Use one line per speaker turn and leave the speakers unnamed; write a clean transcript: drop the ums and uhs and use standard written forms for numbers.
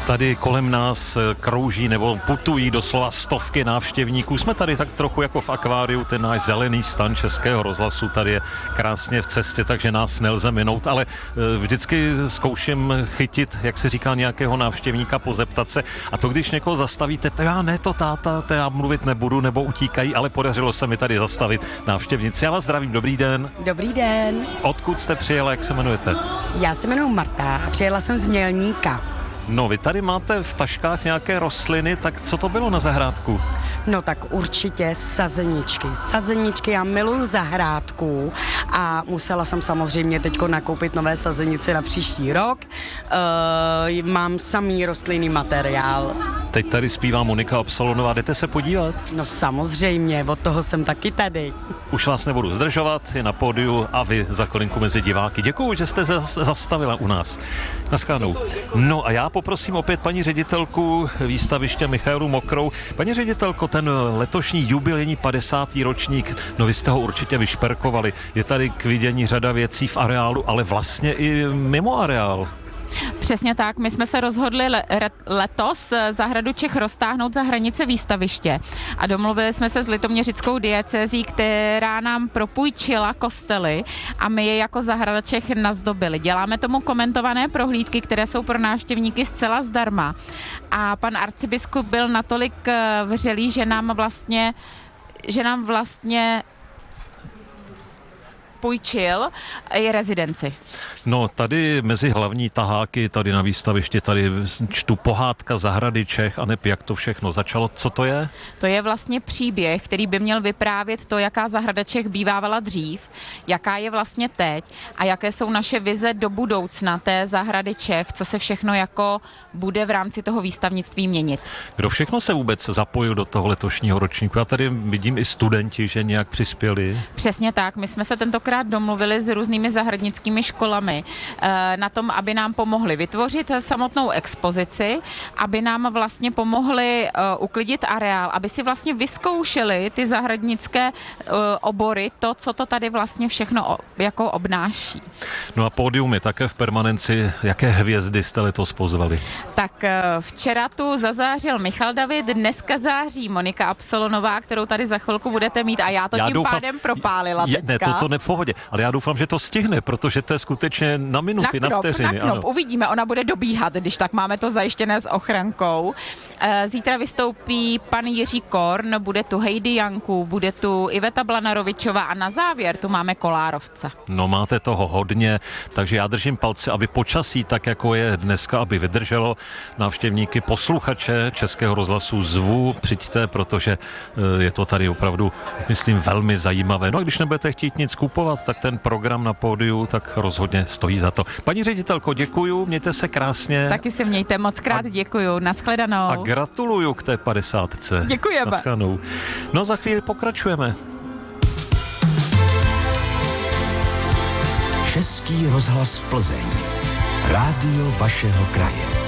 Tady kolem nás krouží nebo putují doslova stovky návštěvníků. Jsme tady tak trochu jako v akváriu, ten náš zelený stan Českého rozhlasu tady je krásně v cestě, takže nás nelze minout, ale vždycky zkouším chytit, jak se říká, nějakého návštěvníka, pozeptat se. A to, když někoho zastavíte, to já ne, to táta, to já mluvit nebudu, nebo utíkají, ale podařilo se mi tady zastavit návštěvníci. Já vás zdravím, dobrý den.
Dobrý den.
Odkud jste přijela, jak se jmenujete?
Já se jmenuji Marta a přijela jsem z Mělníka.
No, vy tady máte v taškách nějaké rostliny, tak co to bylo na zahrádku?
No tak určitě sazeničky. Sazeničky, já miluju zahrádku a musela jsem samozřejmě teďko nakoupit nové sazenice na příští rok. Mám samý rostlinný materiál.
Teď tady zpívá Monika Absolonová, jdete se podívat?
No samozřejmě, od toho jsem taky tady.
Už vás nebudu zdržovat, je na pódiu a vy za chvilinku mezi diváky. Děkuju, že jste zastavila u nás. Naschledanou. No a já poprosím opět paní ředitelku výstaviště Michaelu Mokrou. Paní ředitelko, ten letošní jubilejní 50. ročník, no vy jste ho určitě vyšperkovali. Je tady k vidění řada věcí v areálu, ale vlastně i mimo areál.
Přesně tak, my jsme se rozhodli letos zahradu Čech roztáhnout za hranice výstaviště a domluvili jsme se s litoměřickou diecézí, která nám propůjčila kostely a my je jako zahrada Čech nazdobili. Děláme tomu komentované prohlídky, které jsou pro návštěvníky zcela zdarma a pan arcibiskup byl natolik vřelý, že nám vlastně půjčil i rezidenci.
No tady mezi hlavní taháky, tady na výstavišti, tady čtu Pohádka zahrady Čech a jak to všechno začalo. Co to je?
To je vlastně příběh, který by měl vyprávět to, jaká zahrada Čech bývávala dřív, jaká je vlastně teď a jaké jsou naše vize do budoucna té zahrady Čech, co se všechno jako bude v rámci toho výstavnictví měnit.
Kdo všechno se vůbec zapojil do toho letošního ročníku? Já tady vidím i studenti, že nějak přispěli.
Přesně tak, my jsme se tentokrát domluvili s různými zahradnickými školami na tom, aby nám pomohli vytvořit samotnou expozici, aby nám vlastně pomohli uklidit areál, aby si vlastně vyzkoušeli ty zahradnické obory, to, co to tady vlastně všechno jako obnáší.
No a pódium je také v permanenci. Jaké hvězdy jste letos pozvali?
Tak včera tu zazářil Michal David, dneska září Monika Absolonová, kterou tady za chvilku budete mít a já to tím pádem propálila teďka.
Ne, to ne v pohodě, ale já doufám, že to stihne, protože to je skutečně na minuty, na vteřiny.
Na knop, uvidíme, ona bude dobíhat, když tak máme to zajištěné s ochrankou. Zítra vystoupí pan Jiří Korn, bude tu Heidi Janku, bude tu Iveta Blanarovičová a na závěr tu máme Kolárovce.
No máte toho hodně, takže já držím palce, aby počasí, tak jako je dneska, aby vydrželo. Návštěvníky, posluchače Českého rozhlasu zvu, přijďte, protože je to tady opravdu, myslím, velmi zajímavé. No a když nebudete chtít nic kupovat, tak ten program na pódiu tak rozhodně stojí za to. Paní ředitelko, děkuju, mějte se krásně.
Taky se mějte, moc krát děkuju, naschledanou.
A gratuluju k té 50.
Děkujeme.
Naschledanou. No za chvíli pokračujeme.
Český rozhlas Plzeň. Rádio vašeho kraje.